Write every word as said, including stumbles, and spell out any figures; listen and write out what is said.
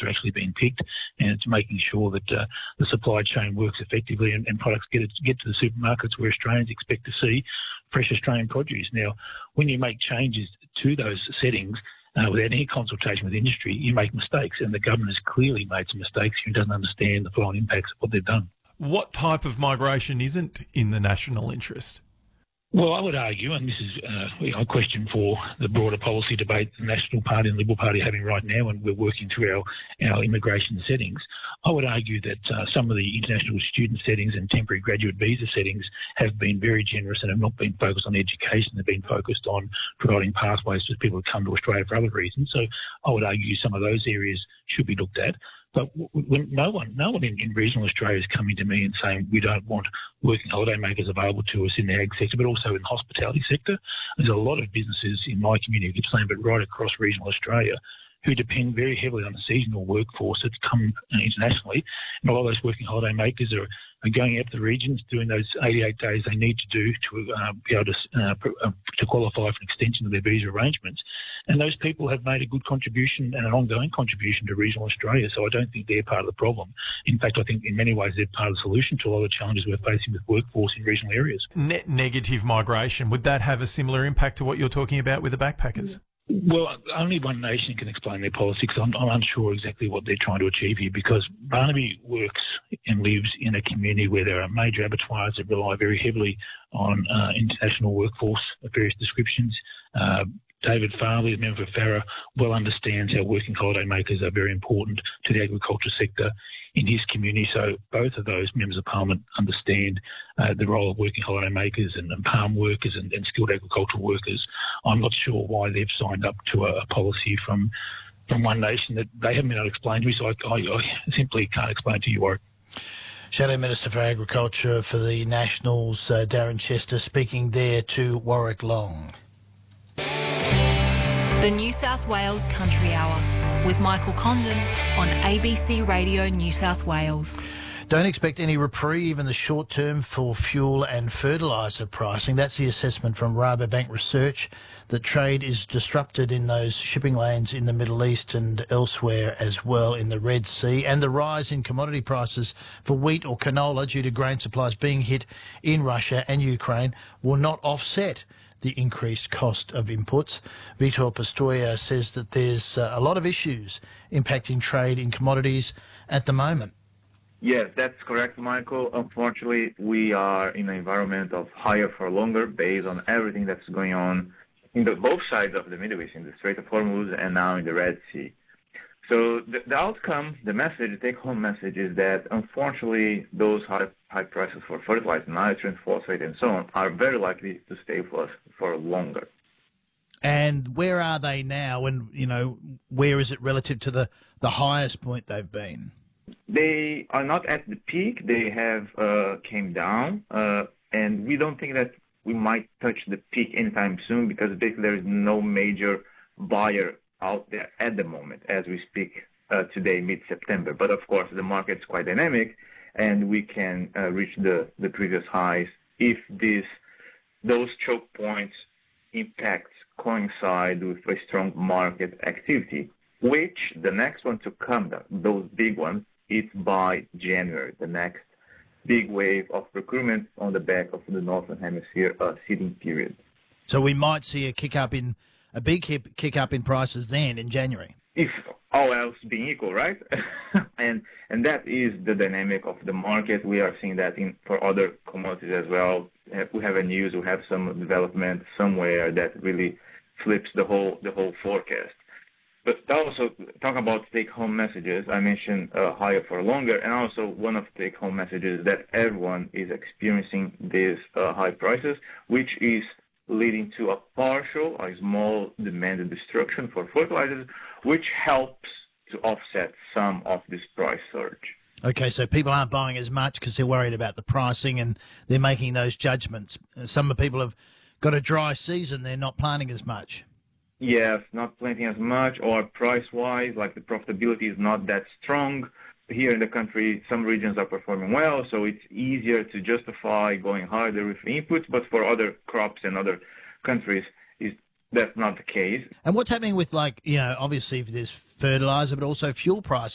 are actually being picked, and it's making sure that uh, the supply chain works effectively and, and products get, it, get to the supermarkets where Australians expect to see fresh Australian produce. Now, when you make changes to those settings, Uh, without any consultation with industry, you make mistakes, and the government has clearly made some mistakes and doesn't understand the flow-on impacts of what they've done. What type of migration isn't in the national interest? Well, I would argue, and this is uh, a question for the broader policy debate the National Party and the Liberal Party are having right now, and we're working through our, our immigration settings. I would argue that uh, some of the international student settings and temporary graduate visa settings have been very generous and have not been focused on education. They've been focused on providing pathways for people to come to Australia for other reasons. So I would argue some of those areas should be looked at. But when no one, no one in, in regional Australia is coming to me and saying we don't want working holiday makers available to us in the ag sector, but also in the hospitality sector. There's a lot of businesses in my community of Gippsland, but right across regional Australia, who depend very heavily on the seasonal workforce that's come internationally. And a lot of those working holiday makers are, are going out to the regions, doing those eighty-eight days they need to do to uh, be able to, uh, uh, to qualify for an extension of their visa arrangements. And those people have made a good contribution and an ongoing contribution to regional Australia, so I don't think they're part of the problem. In fact, I think in many ways they're part of the solution to a lot of the challenges we're facing with workforce in regional areas. Net negative migration, would that have a similar impact to what you're talking about with the backpackers? Well, only one nation can explain their policy, because I'm, I'm unsure exactly what they're trying to achieve here, because Barnaby works and lives in a community where there are major abattoirs that rely very heavily on uh, international workforce of various descriptions. Uh, David Farley, the member for Farrer, well understands how working holiday makers are very important to the agriculture sector in his community. So both of those members of parliament understand uh, the role of working holiday makers and, and farm workers and, and skilled agricultural workers. I'm not sure why they've signed up to a, a policy from from one nation that they haven't been able to explain to me, so I, I, I simply can't explain to you, Warwick. Shadow Minister for Agriculture for the Nationals, uh, Darren Chester, speaking there to Warwick Long. The New South Wales Country Hour with Michael Condon on A B C Radio New South Wales. Don't expect any reprieve in the short term for fuel and fertiliser pricing. That's the assessment from Rabobank Research. That trade is disrupted in those shipping lanes in the Middle East and elsewhere as well in the Red Sea. And the rise in commodity prices for wheat or canola due to grain supplies being hit in Russia and Ukraine will not offset the increased cost of inputs. Vitor Pistoia says that there's uh, a lot of issues impacting trade in commodities at the moment. Yes, that's correct, Michael. Unfortunately, we are in an environment of higher for longer based on everything that's going on in the, both sides of the Middle East, in the Strait of Hormuz and now in the Red Sea. So the, the outcome, the message, the take-home message is that, unfortunately, those high, high prices for fertilizer, nitrogen, phosphate, and so on are very likely to stay for us for longer. And where are they now, and, you know, where is it relative to the, the highest point they've been? They are not at the peak. They have uh, came down, uh, and we don't think that we might touch the peak anytime soon, because basically there is no major buyer out there at the moment as we speak uh, today, mid-September. But of course, the market's quite dynamic, and we can uh, reach the, the previous highs if this those choke points impacts coincide with a strong market activity, which the next one to come, those big ones, it's by January, the next big wave of procurement on the back of the Northern Hemisphere uh, seeding period. So we might see a kick up in a big kick, kick up in prices then in January. If all else being equal, right? and and that is the dynamic of the market. We are seeing that in for other commodities as well. We have a news, we have some development somewhere that really flips the whole the whole forecast. But also, talk about take-home messages, I mentioned uh, higher for longer, and also one of the take-home messages is that everyone is experiencing these uh, high prices, which is leading to a partial, a small demand destruction for fertilizers, which helps to offset some of this price surge. Okay, so people aren't buying as much because they're worried about the pricing and they're making those judgments. Some people have got a dry season, they're not planting as much. Yes, not planting as much, or price-wise, like the profitability is not that strong. Here in the country, some regions are performing well, so it's easier to justify going harder with inputs, but for other crops and other countries, is that's not the case. And what's happening with, like, you know, obviously there's fertiliser, but also fuel prices?